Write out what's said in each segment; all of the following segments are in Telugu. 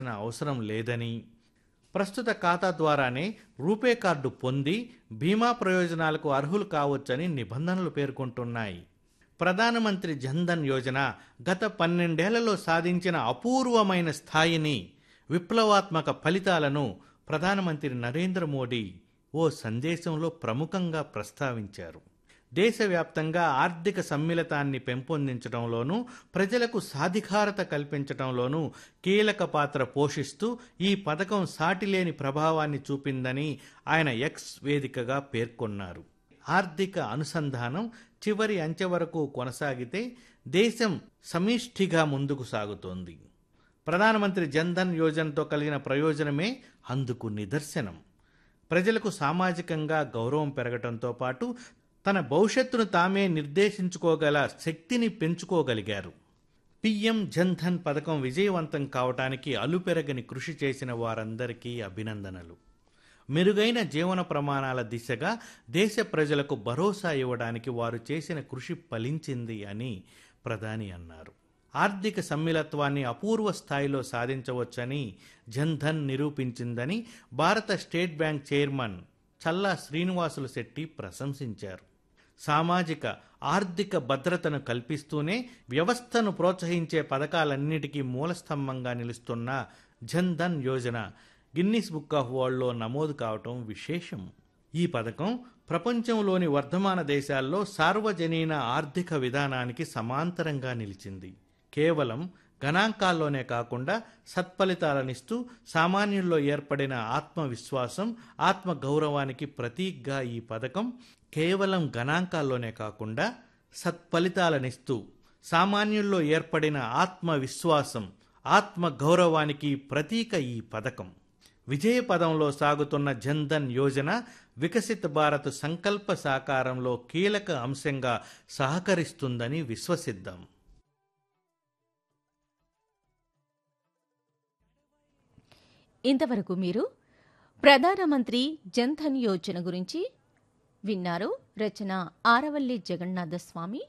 అవసరం లేదని, ప్రస్తుత ఖాతా ద్వారానే రూపే కార్డు పొంది బీమా ప్రయోజనాలకు అర్హులు కావచ్చని నిబంధనలు పేర్కొంటున్నాయి. ప్రధానమంత్రి జన్ధన్ యోజన గత 12 ఏళ్లలో సాధించిన అపూర్వమైన స్థాయిని, విప్లవాత్మక ఫలితాలను ప్రధానమంత్రి నరేంద్ర మోడీ ఓ సందేశంలో ప్రముఖంగా ప్రస్తావించారు. దేశవ్యాప్తంగా ఆర్థిక సమ్మిళతాన్ని పెంపొందించడంలోనూ, ప్రజలకు సాధికారత కల్పించడంలోనూ కీలక పాత్ర పోషిస్తూ ఈ పథకం సాటిలేని ప్రభావాన్ని చూపిందని ఆయన ఎక్స్ వేదికగా పేర్కొన్నారు. ఆర్థిక అనుసంధానం చివరి అంచె వరకు కొనసాగితే దేశం సమిష్టిగా ముందుకు సాగుతోంది. ప్రధానమంత్రి జన్ధన్ యోజనతో కలిగిన ప్రయోజనమే అందుకు నిదర్శనం. ప్రజలకు సామాజికంగా గౌరవం పెరగటంతో పాటు తన భవిష్యత్తును తామే నిర్దేశించుకోగల శక్తిని పెంచుకోగలిగారు. పీఎం జన్ధన్ పథకం విజయవంతం కావటానికి అలుపెరగని కృషి చేసిన వారందరికీ అభినందనలు. మెరుగైన జీవన ప్రమాణాల దిశగా దేశ ప్రజలకు భరోసా ఇవ్వడానికి వారు చేసిన కృషి ఫలించింది అని ప్రధాని అన్నారు. ఆర్థిక సమ్మిళత్వాన్ని అపూర్వ స్థాయిలో సాధించవచ్చని జన్ధన్ నిరూపించిందని భారత స్టేట్ బ్యాంక్ చైర్మన్ చల్లా శ్రీనివాసులు శెట్టి ప్రశంసించారు. సామాజిక ఆర్థిక భద్రతను కల్పిస్తూనే వ్యవస్థను ప్రోత్సహించే పథకాలన్నిటికీ మూలస్తంభంగా నిలుస్తున్న Jan Dhan Yojana Guinness book of వరల్డ్లో నమోదు కావటం విశేషం. ఈ పథకం ప్రపంచంలోని వర్ధమాన దేశాల్లో సార్వజనీన ఆర్థిక విధానానికి సమాంతరంగా నిలిచింది. కేవలం గణాంకాల్లోనే కాకుండా సత్ఫలితాలనిస్తూ సామాన్యుల్లో ఏర్పడిన ఆత్మవిశ్వాసం, ఆత్మగౌరవానికి ప్రతీకగా ఈ పథకం కేవలం గణాంకాల్లోనే కాకుండా సత్ఫలితాలనిస్తూ సామాన్యుల్లో ఏర్పడిన ఆత్మవిశ్వాసం, ఆత్మగౌరవానికి ప్రతీక ఈ పథకం. విజయపదంలో సాగుతున్న జన్ధన్ యోజన వికసిత భారత్ సంకల్ప సాకారంలో కీలక అంశంగా సహకరిస్తుందని విశ్వసిద్దాం. ఇంతవరకు మీరు ప్రధానమంత్రి జన్ధన్ యోజన గురించి విన్నారు. రచన ఆరవల్లి జగన్నాథస్వామి,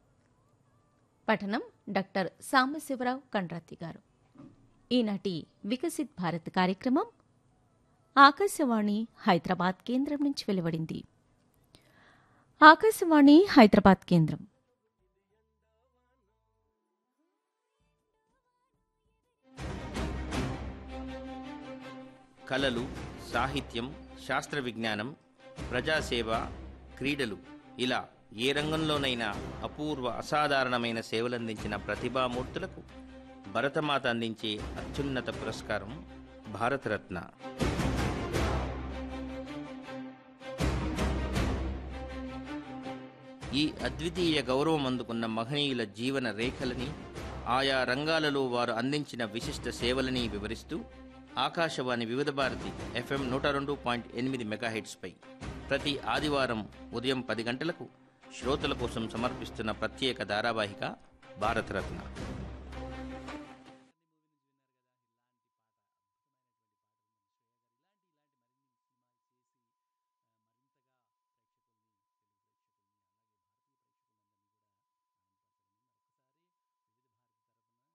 పఠనం డాక్టర్ సాంబశివరావు కండ్రాతి గారు. ఈనాటి వికసిత్ భారత్ కార్యక్రమం ఆకాశవాణి హైదరాబాద్ కేంద్రం నుంచి వెలువడింది. ఆకాశవాణి హైదరాబాద్ కేంద్రం. కళలు, సాహిత్యం, శాస్త్ర విజ్ఞానం, ప్రజాసేవ, క్రీడలు ఇలా ఏ రంగంలోనైనా అపూర్వ అసాధారణమైన సేవలందించిన ప్రతిభామూర్తులకు భరతమాత అందించే అత్యున్నత పురస్కారం భారతరత్న. ఈ అద్వితీయ గౌరవం అందుకున్న మహనీయుల జీవన రేఖలని, ఆయా రంగాలలో వారు అందించిన విశిష్ట సేవలని వివరిస్తూ ఆకాశవాణి వివిధ భారతి FM 102.8 మెగాహెర్ట్జ్పై ప్రతి ఆదివారం ఉదయం 10 గంటలకు శ్రోతల కోసం సమర్పిస్తున్న ప్రత్యేక ధారావాహిక భారతరత్న.